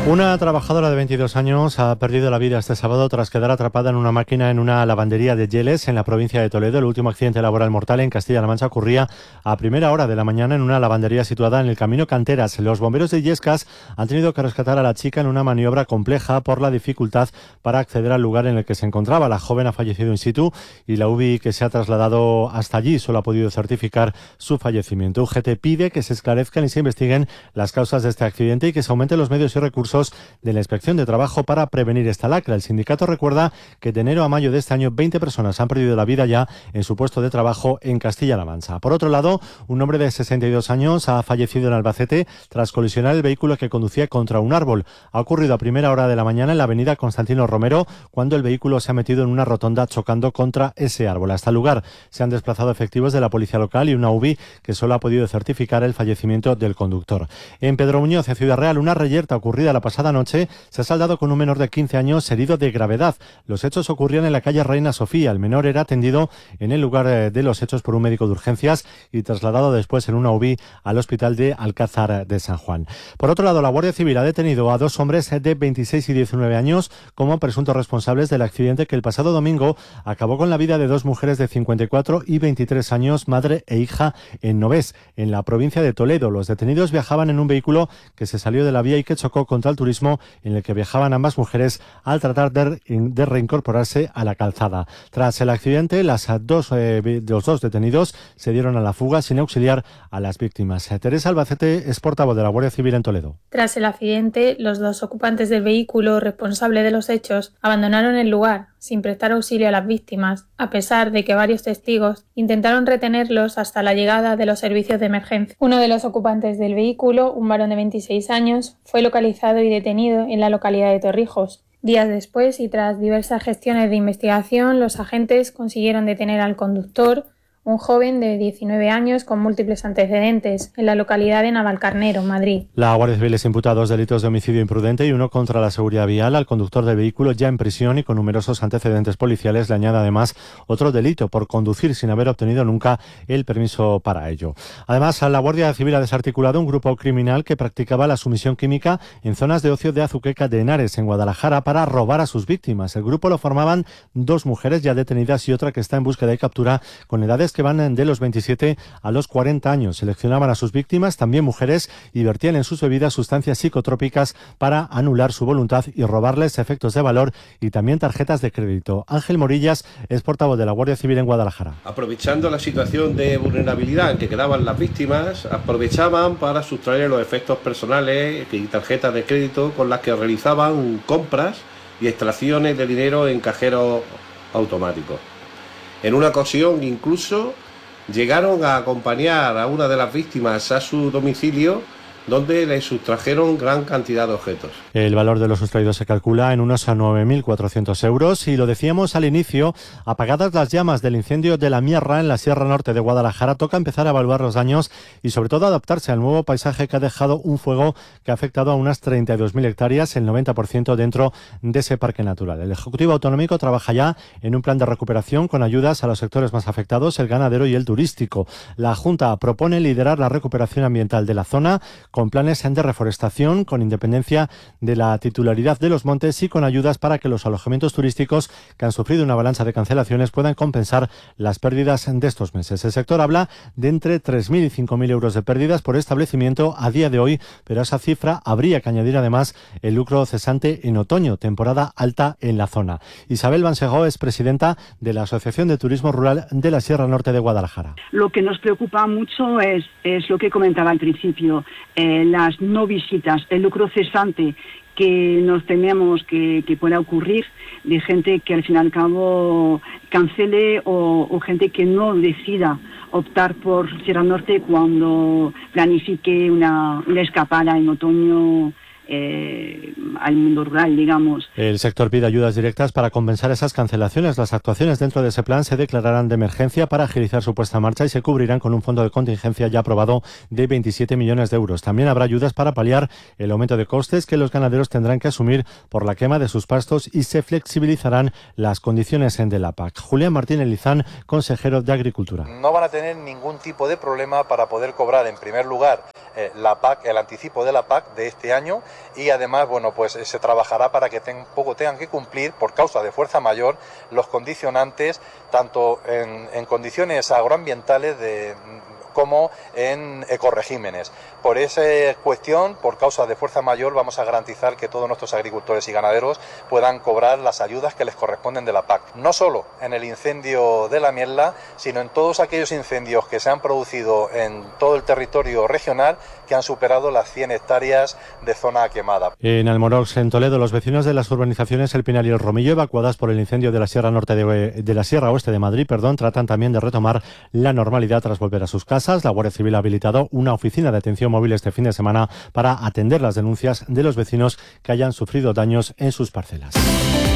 Una trabajadora de 22 años ha perdido la vida este sábado tras quedar atrapada en una máquina en una lavandería de Yeles, en la provincia de Toledo. El último accidente laboral mortal en Castilla-La Mancha ocurría a primera hora de la mañana en una lavandería situada en el camino Canteras. Los bomberos de Illescas han tenido que rescatar a la chica en una maniobra compleja por la dificultad para acceder al lugar en el que se encontraba. La joven ha fallecido in situ y la UBI que se ha trasladado hasta allí solo ha podido certificar su fallecimiento. UGT pide que se esclarezcan y se investiguen las causas de este accidente y que se aumenten los medios y recursos de la Inspección de Trabajo para prevenir esta lacra. El sindicato recuerda que de enero a mayo de este año 20 personas han perdido la vida ya en su puesto de trabajo en Castilla-La Mancha. Por otro lado, un hombre de 62 años ha fallecido en Albacete tras colisionar el vehículo que conducía contra un árbol. Ha ocurrido a primera hora de la mañana en la avenida Constantino Romero, cuando el vehículo se ha metido en una rotonda chocando contra ese árbol. Hasta el lugar se han desplazado efectivos de la policía local y una UBI que solo ha podido certificar el fallecimiento del conductor. En Pedro Muñoz, en Ciudad Real, una reyerta ocurrida la pasada noche se ha saldado con un menor de 15 años herido de gravedad. Los hechos ocurrían en la calle Reina Sofía. El menor era atendido en el lugar de los hechos por un médico de urgencias y trasladado después en una UBI al hospital de Alcázar de San Juan. Por otro lado, la Guardia Civil ha detenido a dos hombres de 26 y 19 años como presuntos responsables del accidente que el pasado domingo acabó con la vida de dos mujeres de 54 y 23 años, madre e hija, en Novés, en la provincia de Toledo. Los detenidos viajaban en un vehículo que se salió de la vía y que chocó contra el turismo en el que viajaban ambas mujeres al tratar de reincorporarse a la calzada. Tras el accidente, los dos detenidos se dieron a la fuga sin auxiliar a las víctimas. Teresa Albacete es portavoz de la Guardia Civil en Toledo. Tras el accidente, los dos ocupantes del vehículo responsable de los hechos abandonaron el lugar sin prestar auxilio a las víctimas, a pesar de que varios testigos intentaron retenerlos hasta la llegada de los servicios de emergencia. Uno de los ocupantes del vehículo, un varón de 26 años, fue localizado y detenido en la localidad de Torrijos. Días después, y tras diversas gestiones de investigación, los agentes consiguieron detener al conductor, un joven de 19 años con múltiples antecedentes, en la localidad de Navalcarnero, Madrid. La Guardia Civil les imputa dos delitos de homicidio imprudente y uno contra la seguridad vial. Al conductor del vehículo, ya en prisión y con numerosos antecedentes policiales, le añade además otro delito por conducir sin haber obtenido nunca el permiso para ello. Además, la Guardia Civil ha desarticulado un grupo criminal que practicaba la sumisión química en zonas de ocio de Azuqueca de Henares, en Guadalajara, para robar a sus víctimas. El grupo lo formaban dos mujeres ya detenidas y otra que está en búsqueda y captura, con edades que van de los 27 a los 40 años. Seleccionaban a sus víctimas, también mujeres, y vertían en sus bebidas sustancias psicotrópicas para anular su voluntad y robarles efectos de valor y también tarjetas de crédito. Ángel Morillas es portavoz de la Guardia Civil en Guadalajara. Aprovechando la situación de vulnerabilidad en que quedaban las víctimas, aprovechaban para sustraer los efectos personales y tarjetas de crédito con las que realizaban compras y extracciones de dinero en cajeros automáticos. En una ocasión incluso llegaron a acompañar a una de las víctimas a su domicilio, donde le sustrajeron gran cantidad de objetos. El valor de los sustraídos se calcula en unos 9.400 euros. Y lo decíamos al inicio, apagadas las llamas del incendio de la Mierra en la Sierra Norte de Guadalajara, toca empezar a evaluar los daños y sobre todo adaptarse al nuevo paisaje que ha dejado un fuego que ha afectado a unas 32.000 hectáreas, el 90% dentro de ese parque natural. El Ejecutivo Autonómico trabaja ya en un plan de recuperación con ayudas a los sectores más afectados, el ganadero y el turístico. La Junta propone liderar la recuperación ambiental de la zona con planes de reforestación, con independencia de la titularidad de los montes y con ayudas para que los alojamientos turísticos que han sufrido una avalancha de cancelaciones puedan compensar las pérdidas de estos meses. El sector habla de entre 3.000 y 5.000 euros de pérdidas por establecimiento a día de hoy, pero a esa cifra habría que añadir además el lucro cesante en otoño, temporada alta en la zona. Isabel Bansegó es presidenta de la Asociación de Turismo Rural de la Sierra Norte de Guadalajara. Lo que nos preocupa mucho es lo que comentaba al principio, las no visitas, el lucro cesante que nos tememos que pueda ocurrir, de gente que al fin y al cabo cancele o gente que no decida optar por Sierra Norte cuando planifique una escapada en otoño al mundo rural, digamos. El sector pide ayudas directas para compensar esas cancelaciones. Las actuaciones dentro de ese plan se declararán de emergencia para agilizar su puesta en marcha y se cubrirán con un fondo de contingencia ya aprobado de 27 millones de euros. También habrá ayudas para paliar el aumento de costes que los ganaderos tendrán que asumir por la quema de sus pastos y se flexibilizarán las condiciones de la PAC. Julián Martínez Lizán, consejero de Agricultura. No van a tener ningún tipo de problema para poder cobrar en primer lugar la PAC, el anticipo de la PAC de este año, y además, bueno, pues se trabajará para que tampoco tengan que cumplir, por causa de fuerza mayor, los condicionantes, tanto en condiciones agroambientales como en ecoregímenes. Por esa cuestión, por causa de fuerza mayor, vamos a garantizar que todos nuestros agricultores y ganaderos puedan cobrar las ayudas que les corresponden de la PAC. No solo en el incendio de la Mierla, sino en todos aquellos incendios que se han producido en todo el territorio regional que han superado las 100 hectáreas de zona quemada. En Almorox, en Toledo, los vecinos de las urbanizaciones El Pinal y El Romillo, evacuadas por el incendio de la Sierra Oeste de Madrid, tratan también de retomar la normalidad tras volver a sus casas. La Guardia Civil ha habilitado una oficina de atención móvil este fin de semana para atender las denuncias de los vecinos que hayan sufrido daños en sus parcelas.